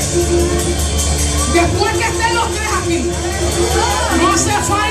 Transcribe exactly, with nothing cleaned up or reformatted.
Después que estén los tres aquí, no hace falta